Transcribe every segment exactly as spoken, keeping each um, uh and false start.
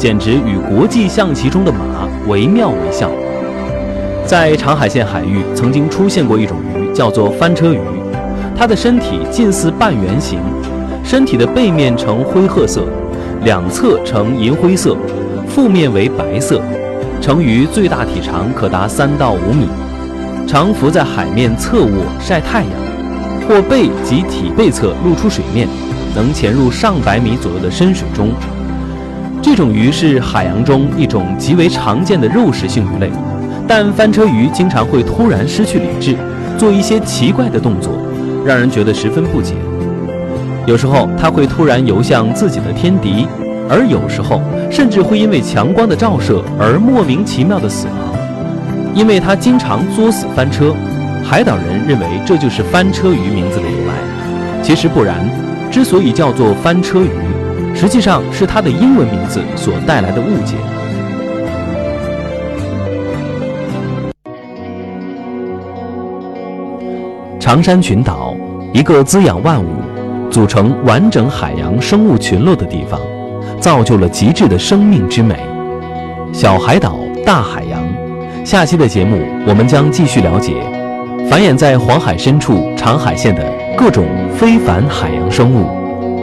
简直与国际象棋中的马惟妙惟肖。在长海县海域曾经出现过一种鱼，叫做翻车鱼，它的身体近似半圆形，身体的背面呈灰褐色，两侧呈银灰色，腹面为白色。成鱼最大体长可达三到五米，常浮在海面侧卧晒太阳，或背及体背侧露出水面，能潜入上百米左右的深水中。这种鱼是海洋中一种极为常见的肉食性鱼类，但翻车鱼经常会突然失去理智，做一些奇怪的动作，让人觉得十分不解。有时候它会突然游向自己的天敌，而有时候甚至会因为强光的照射而莫名其妙的死亡。因为它经常作死翻车，海岛人认为这就是翻车鱼名字的由来。其实不然，之所以叫做翻车鱼，实际上是它的英文名字所带来的误解。长山群岛，一个滋养万物、组成完整海洋生物群落的地方，造就了极致的生命之美。小海岛，大海洋。下期的节目，我们将继续了解繁衍在黄海深处长海县的各种非凡海洋生物。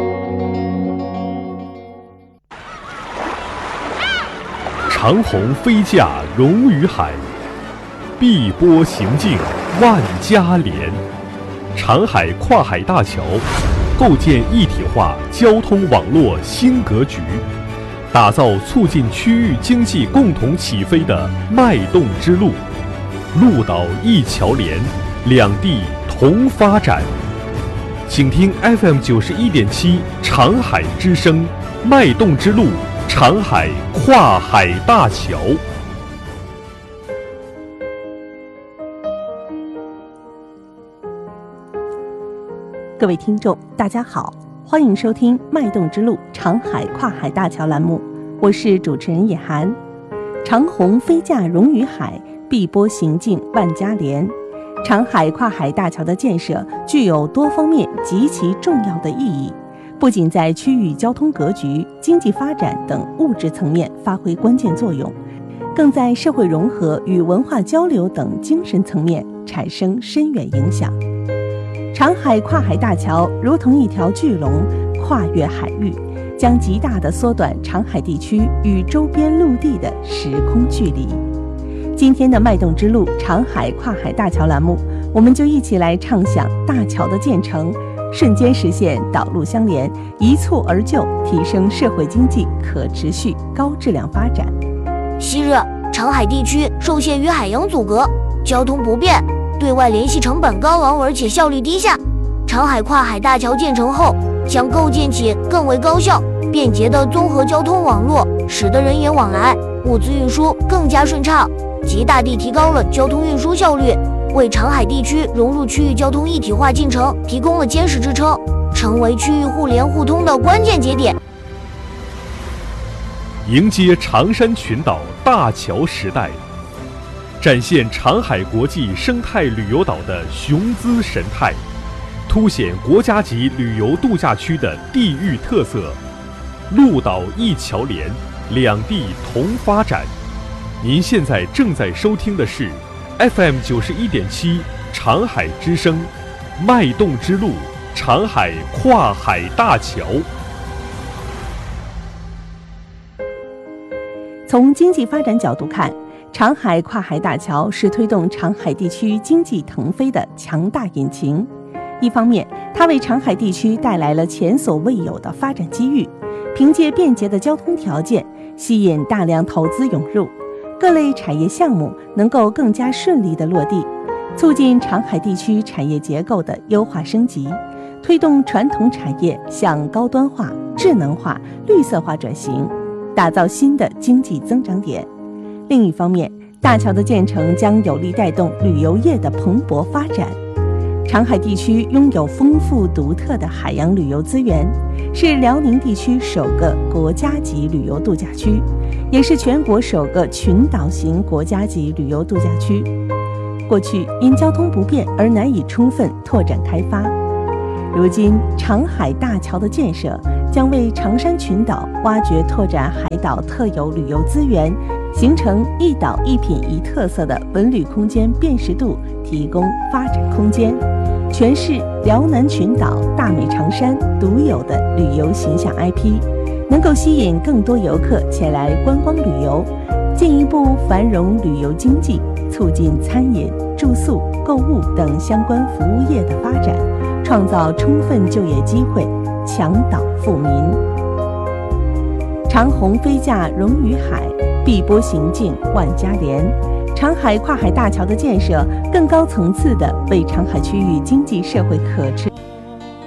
长虹飞架融于海，碧波行径万家连。长海跨海大桥构建一体化交通网络新格局，打造促进区域经济共同起飞的脉动之路。陆岛一桥连，两地同发展。请听 F M 九十一点七长海之声，脉动之路，长海跨海大桥。 各位听众大家好，欢迎收听脉动之路长海跨海大桥栏目，我是主持人野涵。长虹飞架融于海，碧波行径万家连。长海跨海大桥的建设具有多方面极其重要的意义，不仅在区域交通格局、经济发展等物质层面发挥关键作用，更在社会融合与文化交流等精神层面产生深远影响。长海跨海大桥如同一条巨龙，跨越海域，将极大地缩短长海地区与周边陆地的时空距离。今天的脉动之路长海跨海大桥栏目，我们就一起来畅想大桥的建成，瞬间实现岛陆相连，一蹴而就，提升社会经济可持续高质量发展。 昔日长海地区受限于海洋阻隔，交通不便，对外联系成本高昂而且效率低下。长海跨海大桥建成后，将构建起更为高效、便捷的综合交通网络，使得人员往来、物资运输更加顺畅，极大地提高了交通运输效率，为长海地区融入区域交通一体化进程提供了坚实支撑，成为区域互联互通的关键节点。 迎接长山群岛大桥时代，展现长海国际生态旅游岛的雄姿神态，凸显国家级旅游度假区的地域特色。陆岛一桥连，两地同发展。您现在正在收听的是 F M 九十一点七长海之声，脉动之路，长海跨海大桥。 从经济发展角度看，长海跨海大桥是推动长海地区经济腾飞的强大引擎。一方面，它为长海地区带来了前所未有的发展机遇，凭借便捷的交通条件，吸引大量投资涌入，各类产业项目能够更加顺利地落地，促进长海地区产业结构的优化升级，推动传统产业向高端化、智能化、绿色化转型，打造新的经济增长点。另一方面，大桥的建成将有力带动旅游业的蓬勃发展。长海地区拥有丰富独特的海洋旅游资源，是辽宁地区首个国家级旅游度假区，也是全国首个群岛型国家级旅游度假区。过去因交通不便而难以充分拓展开发， 如今，长海大桥的建设将为长山群岛挖掘拓展海岛特有旅游资源，形成一岛一品一特色的文旅空间辨识度提供发展空间，诠释辽南群岛大美长山独有的旅游形象 I P， 能够吸引更多游客前来观光旅游，进一步繁荣旅游经济，促进餐饮、住宿、购物等相关服务业的发展，创造充分就业机会，强岛富民。长虹飞架融于海，碧波行径万家联。长海跨海大桥的建设，更高层次地为长海区域经济社会可持